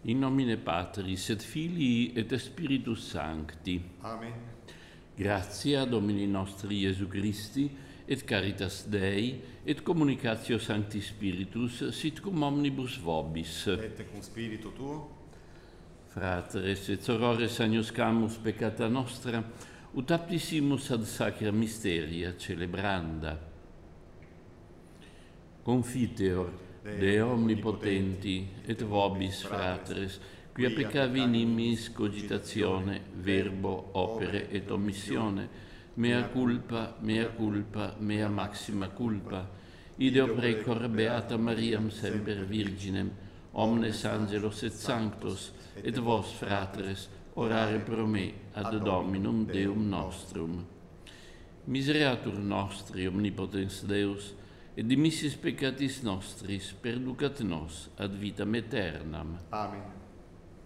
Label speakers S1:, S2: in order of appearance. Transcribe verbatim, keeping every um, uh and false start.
S1: In nomine Patris et Filii et Spiritus Sancti.
S2: Amen.
S1: Gratia Domini nostri Iesu Christi, et caritas Dei, et communicatio Sancti Spiritus, sit cum omnibus vobis.
S2: Et cum spiritu tuo,
S1: Fratres et sorores agnus camus peccata nostra, ut aptissimus ad sacra mysteria celebranda. Confiteor De omnipotenti et vobis fratres, quia peccavi in immis cogitatione, verbo, opere et omissione, mea culpa, mea culpa, mea maxima culpa, ideo precor beata Mariam semper virginem, omnes angelos et sanctos, et vos fratres, orare pro me ad Dominum Deum nostrum. Misereatur nostri omnipotens Deus, et dimissis peccatis nostris perducat nos ad vitam aeternam.
S2: Amen.